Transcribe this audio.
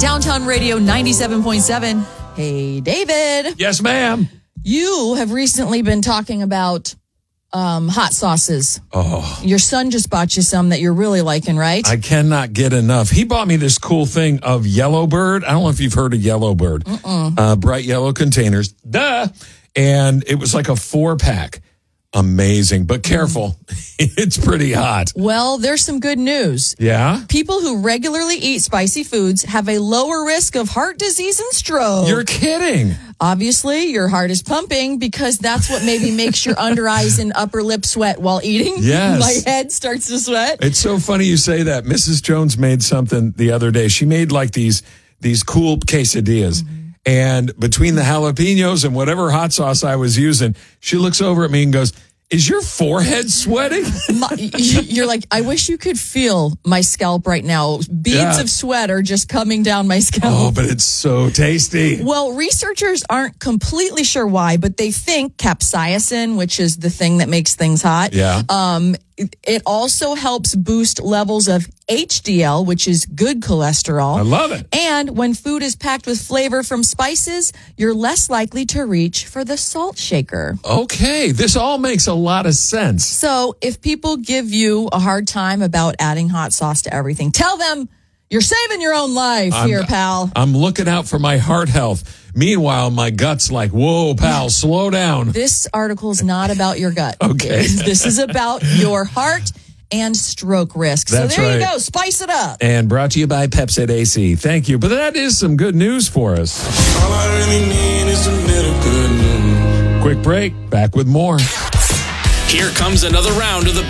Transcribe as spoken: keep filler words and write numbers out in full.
Downtown Radio ninety-seven point seven. Hey, David. Yes, ma'am. You have recently been talking about um, hot sauces. Oh. Your son just bought you some that you're really liking, right? I cannot get enough. He bought me this cool thing of Yellowbird. I don't know if you've heard of Yellowbird. Uh, bright yellow containers. Duh. And it was like a four pack. Amazing, but careful. It's pretty hot. Well, there's some good news. Yeah? People who regularly eat spicy foods have a lower risk of heart disease and stroke. You're kidding. Obviously, your heart is pumping because that's what maybe makes your under eyes and upper lip sweat while eating. Yes. My head starts to sweat. It's so funny you say that. Missus Jones made something the other day. She made like these these cool quesadillas. Mm-hmm. And between the jalapenos and whatever hot sauce I was using, she looks over at me and goes, "Is your forehead sweating?" My, you're like, I wish you could feel my scalp right now. Beads Yeah. of sweat are just coming down my scalp. Oh, but it's so tasty. Well, researchers aren't completely sure why, but they think capsaicin, which is the thing that makes things hot, Yeah. um, it, it also helps boost levels of H D L, which is good cholesterol. I love it. And when food is packed with flavor from spices, you're less likely to reach for the salt shaker. Okay, this all makes a lot of sense. So if people give you a hard time about adding hot sauce to everything, tell them you're saving your own life I'm, here, pal. I'm looking out for my heart health. Meanwhile, my gut's like, whoa, pal, slow down. This article is not about your gut. Okay. This is about your heart and stroke risk. That's so there you right. go. Spice it up. And brought to you by Pepsi A C. Thank you. But that is some good news for us. All I really need is a little good news. Quick break. Back with more. Here comes another round of the